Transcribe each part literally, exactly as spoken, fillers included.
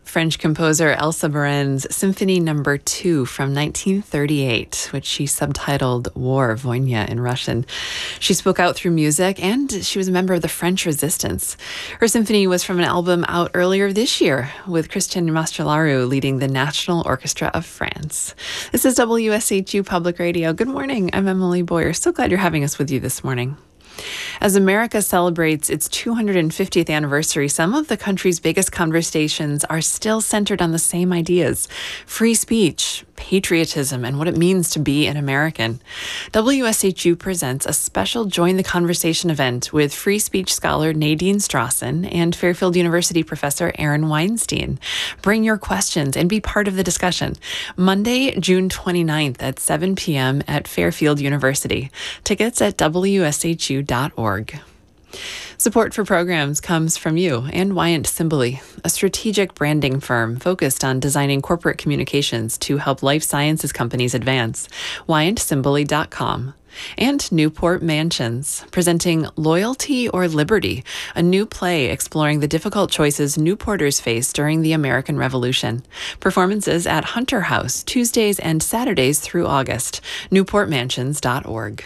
French composer Elsa Baren's Symphony Number Two from nineteen thirty-eight, which she subtitled War, Vojna in Russian. She spoke out through music, and she was a member of the French Resistance. Her symphony was from an album out earlier this year, with Christian Mastroianni leading the National Orchestra of France. This is W S H U Public Radio. Good morning. I'm Emily Boyer. So glad you're having us with you this morning. As America celebrates its two hundred fiftieth anniversary, some of the country's biggest conversations are still centered on the same ideas: free speech, patriotism, and what it means to be an American. W S H U presents a special Join the Conversation event with free speech scholar Nadine Strawson and Fairfield University professor Aaron Weinstein. Bring your questions and be part of the discussion. Monday, June twenty-ninth at seven p.m. at Fairfield University. Tickets at W S H U dot org. Support for programs comes from you and Wyant Simboli, a strategic branding firm focused on designing corporate communications to help life sciences companies advance. Wyant Simboli dot com. And Newport Mansions, presenting Loyalty or Liberty, a new play exploring the difficult choices Newporters faced during the American Revolution. Performances at Hunter House, Tuesdays and Saturdays through August. Newport Mansions dot org.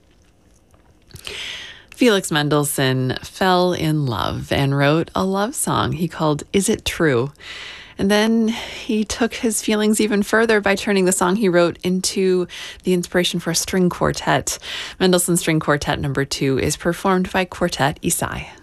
Felix Mendelssohn fell in love and wrote a love song he called Is It True? And then he took his feelings even further by turning the song he wrote into the inspiration for a string quartet. Mendelssohn String Quartet Number Two is performed by Quartet Isai.